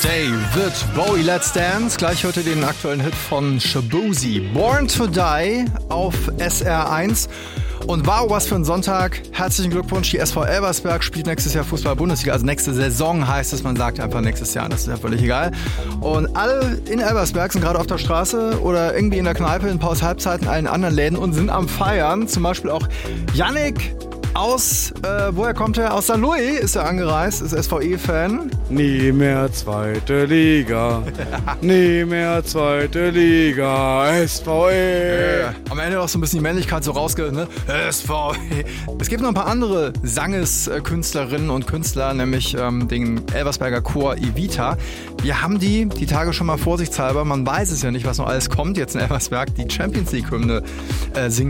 David Bowie, Let's Dance. Gleich hört ihr den aktuellen Hit von Shaboozey, Born to Die auf SR1. Und wow, was für ein Sonntag. Herzlichen Glückwunsch, die SV Elversberg spielt nächstes Jahr Fußball-Bundesliga. Also nächste Saison heißt es, man sagt einfach nächstes Jahr, das ist ja völlig egal. Und alle in Elversberg sind gerade auf der Straße oder irgendwie in der Kneipe, in Pause-Halbzeiten, allen anderen Läden und sind am Feiern. Zum Beispiel auch Yannick aus, woher kommt er? Aus St. Louis ist er angereist, ist SVE-Fan. Nie mehr zweite Liga, nie mehr zweite Liga, SVE. Am Ende auch so ein bisschen die Männlichkeit so ne? SVE. Es gibt noch ein paar andere Sangeskünstlerinnen und Künstler, nämlich den Elversberger Chor Evita. Wir haben die Tage schon mal vorsichtshalber, man weiß es ja nicht, was noch alles kommt, jetzt in Elversberg, die Champions League-Hymne singen